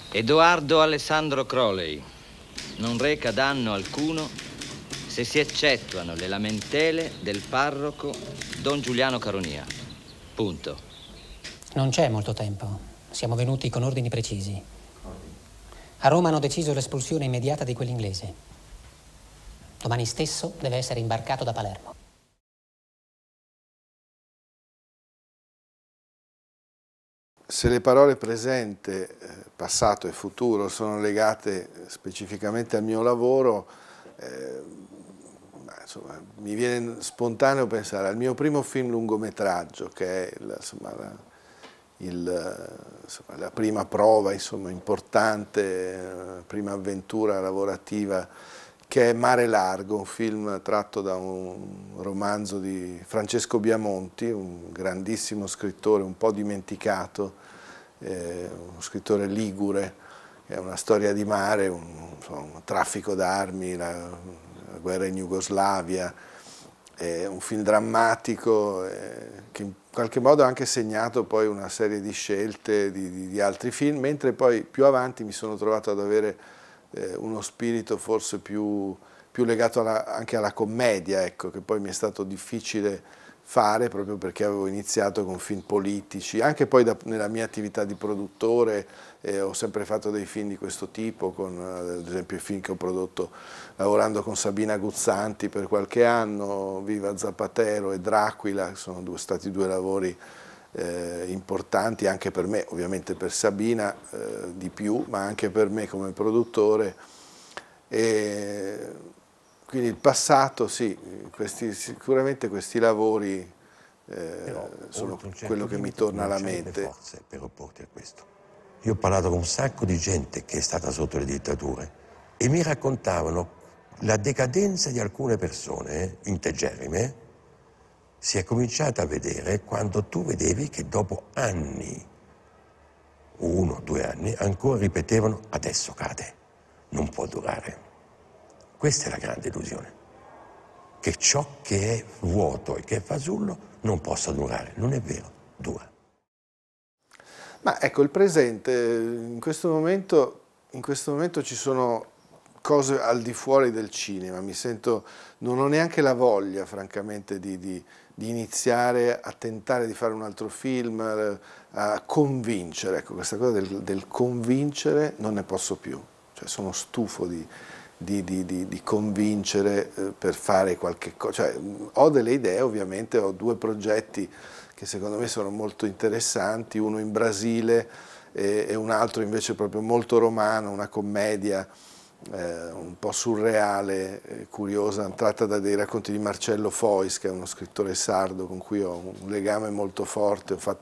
Edoardo Alessandro Crowley non reca danno alcuno se si eccettuano le lamentele del parroco Don Giuliano Caronia. Punto. Non c'è molto tempo. Siamo venuti con ordini precisi. A Roma hanno deciso l'espulsione immediata di quell'inglese. Domani stesso deve essere imbarcato da Palermo. Se le parole presente, passato e futuro sono legate specificamente al mio lavoro, insomma, mi viene spontaneo pensare al mio primo film lungometraggio, che è la prima prova, insomma, importante, prima avventura lavorativa, che è Mare Largo, un film tratto da un romanzo di Francesco Biamonti, un grandissimo scrittore, un po' dimenticato, uno scrittore ligure, è una storia di mare, un traffico d'armi, la guerra in Jugoslavia, è un film drammatico che in qualche modo ha anche segnato poi una serie di scelte di altri film, mentre poi più avanti mi sono trovato ad avere uno spirito forse più legato anche alla commedia, ecco, che poi mi è stato difficile fare proprio perché avevo iniziato con film politici, anche poi nella mia attività di produttore ho sempre fatto dei film di questo tipo, con ad esempio i film che ho prodotto lavorando con Sabina Guzzanti per qualche anno, Viva Zapatero e Dracula, sono stati due lavori importanti anche per me, ovviamente per Sabina di più, ma anche per me come produttore. E quindi il passato, sì, sicuramente questi lavori sono quello che mi torna alla mente. Forze per opporti a questo. Io ho parlato con un sacco di gente che è stata sotto le dittature e mi raccontavano la decadenza di alcune persone integerrime. Si è cominciata a vedere quando tu vedevi che dopo anni, 1 o 2 anni, ancora ripetevano adesso cade, non può durare. Questa è la grande illusione, che ciò che è vuoto e che è fasullo non possa durare. Non è vero, dura. Ma ecco, il presente, in questo momento ci sono cose al di fuori del cinema, non ho neanche la voglia, francamente, di iniziare a tentare di fare un altro film, a convincere, ecco, questa cosa del convincere non ne posso più, cioè sono stufo di convincere per fare qualche cosa, cioè, ho delle idee, ovviamente, ho 2 progetti che secondo me sono molto interessanti, uno in Brasile e un altro invece proprio molto romano, una commedia un po' surreale, curiosa, tratta da dei racconti di Marcello Fois, che è uno scrittore sardo con cui ho un legame molto forte,